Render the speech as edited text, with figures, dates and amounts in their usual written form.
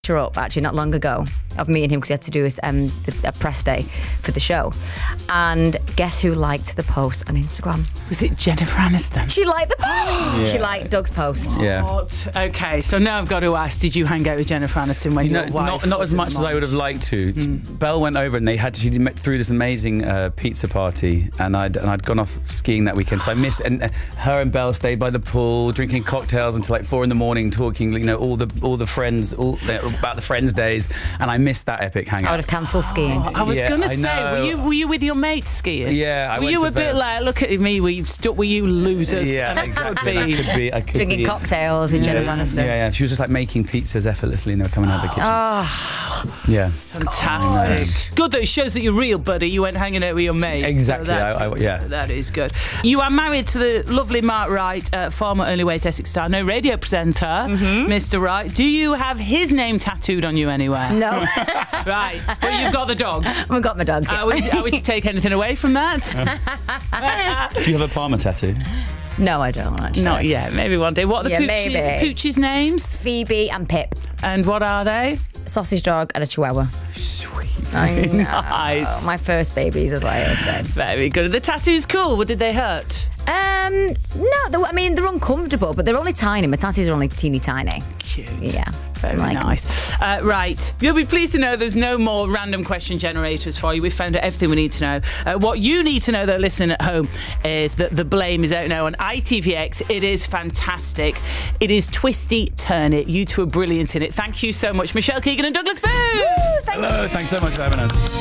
her up actually not long ago of meeting him because he had to do a press day for the show, and guess who liked the post on Instagram? Was it Jennifer Aniston? She liked the post. She liked Doug's post. Yeah. What? Okay, so now I've got to ask, did you hang out with Jennifer Aniston when your wife not was as much as I would have liked to. Belle went over and she threw this amazing pizza party, and I'd gone off skiing that weekend, so I missed. And her and Belle stayed by the pool drinking cocktails until like 4 a.m, talking all the friends about the friends days, and I missed that epic hangout. I would have cancelled skiing. I was going to say, were you with your mates skiing? Yeah, were you a bit like, look at me, were you losers? Yeah, exactly. I could Drinking cocktails with Jennifer Aniston. Yeah. She was just like making pizzas effortlessly, and they were coming out of the kitchen. Oh, yeah. Fantastic. Good, that it shows that you're real, buddy. You went hanging out with your mates. Exactly. So that is good. You are married to the lovely Mark Wright, former Only Way to Essex star, no radio presenter, Mr. Wright. Do you have his name tattooed on you anywhere? no. Right, but you've got the dogs. I've got my dogs. Are we to take anything away from that? Do you have a Palmer tattoo? No, I don't actually. Not yet. Maybe one day. What are the pooches' names? Phoebe and Pip. And what are they? Sausage dog and a chihuahua. Sweet. I know. Nice. My first babies, as I always say. Very good. Are the tattoos cool? What did they hurt? No, they're uncomfortable, but they're only tiny. My tattoos are only teeny tiny. Cute. Yeah. Very nice. Right. You'll be pleased to know there's no more random question generators for you. We've found out everything we need to know. What you need to know, though, listening at home, is that The Blame is out now on ITVX. It is fantastic. It is twisty, turn it. You two are brilliant in it. Thank you so much, Michelle Keegan and Douglas Boo. Hello. Thanks so much for having us.